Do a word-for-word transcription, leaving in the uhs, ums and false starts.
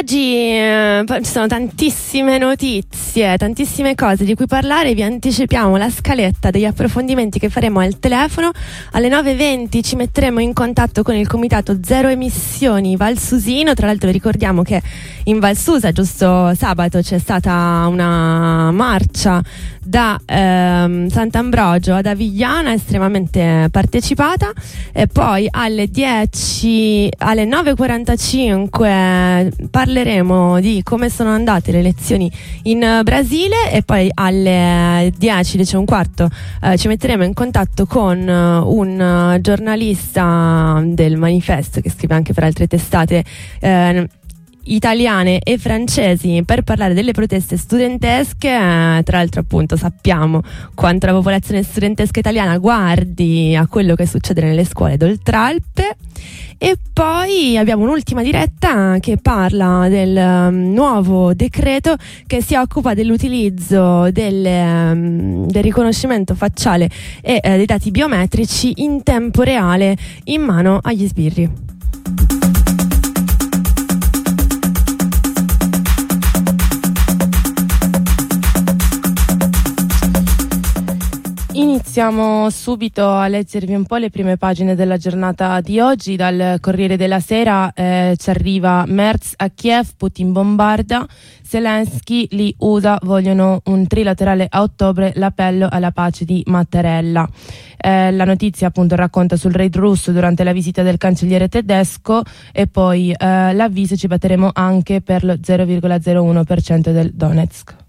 Oggi eh, ci sono tantissime notizie, tantissime cose di cui parlare. Vi anticipiamo la scaletta degli approfondimenti che faremo al telefono. Alle nove e venti ci metteremo in contatto con il comitato Zero Emissioni Valsusino. Tra l'altro ricordiamo che in Valsusa giusto sabato c'è stata una marcia da ehm, Sant'Ambrogio ad Avigliana, estremamente partecipata. E poi alle dieci, alle nove e quarantacinque parleremo di come sono andate le elezioni in Brasile, e poi alle dieci, dieci e un quarto eh, ci metteremo in contatto con uh, un uh, giornalista del Manifesto che scrive anche per altre testate eh, italiane e francesi per parlare delle proteste studentesche. Eh, tra l'altro appunto sappiamo quanto la popolazione studentesca italiana guardi a quello che succede nelle scuole d'Oltralpe. E poi abbiamo un'ultima diretta che parla del um, nuovo decreto che si occupa dell'utilizzo del, um, del riconoscimento facciale e eh, dei dati biometrici in tempo reale in mano agli sbirri. Iniziamo subito a leggervi un po' le prime pagine della giornata di oggi. Dal Corriere della Sera eh, ci arriva: Merz a Kiev, Putin bombarda, Zelensky, gli U S A vogliono un trilaterale a ottobre, l'appello alla pace di Mattarella. Eh, la notizia appunto racconta sul raid russo durante la visita del cancelliere tedesco, e poi eh, l'avviso: ci batteremo anche per lo zero virgola zero uno per cento del Donetsk.